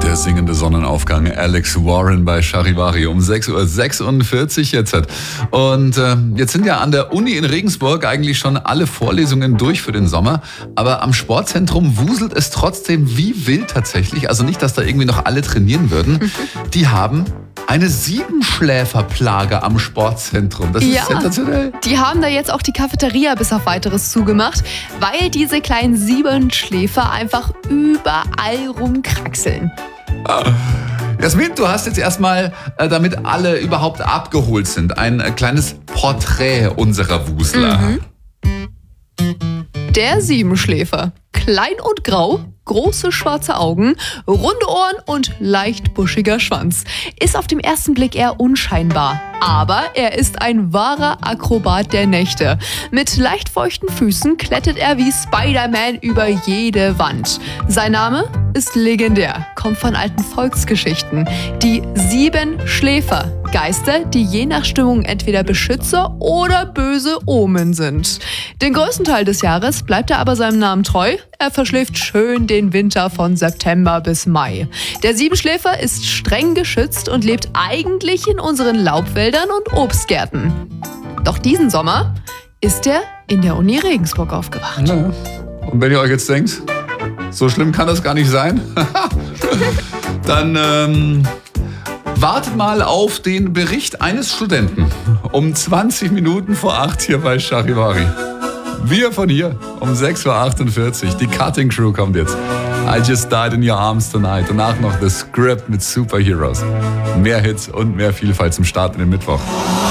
Der singende Sonnenaufgang, Alex Warren bei Charivari um 6.46 Uhr jetzt. Und jetzt sind ja an der Uni in Regensburg eigentlich schon alle Vorlesungen durch für den Sommer. Aber am Sportzentrum wuselt es trotzdem wie wild tatsächlich. Also nicht, dass da irgendwie noch alle trainieren würden. Die haben eine Siebenschläferplage am Sportzentrum. Das ist sensationell. Die haben da jetzt auch die Cafeteria bis auf Weiteres zugemacht, weil diese kleinen Siebenschläfer einfach überall rumkraxeln. Jasmin, du hast jetzt erstmal, damit alle überhaupt abgeholt sind, ein kleines Porträt unserer Wusler. Der Siebenschläfer. Klein und grau, große schwarze Augen, runde Ohren und leicht buschiger Schwanz. Ist auf den ersten Blick eher unscheinbar. Aber er ist ein wahrer Akrobat der Nächte. Mit leicht feuchten Füßen klettert er wie Spider-Man über jede Wand. Sein Name ist legendär, kommt von alten Volksgeschichten. Die Siebenschläfer. Geister, die je nach Stimmung entweder Beschützer oder böse Omen sind. Den größten Teil des Jahres bleibt er aber seinem Namen treu. Er verschläft schön den Winter von September bis Mai. Der Siebenschläfer ist streng geschützt und lebt eigentlich in unseren Laubwäldern und Obstgärten. Doch diesen Sommer ist er in der Uni Regensburg aufgewacht. Na, und wenn ihr euch jetzt denkt, so schlimm kann das gar nicht sein, dann wartet mal auf den Bericht eines Studenten um 20 Minuten vor 8 hier bei Charivari. Wir von hier um 6.48 Uhr. Die Cutting Crew kommt jetzt. I Just Died in Your Arms Tonight. Danach noch The Script mit Superheroes. Mehr Hits und mehr Vielfalt zum Start in den Mittwoch.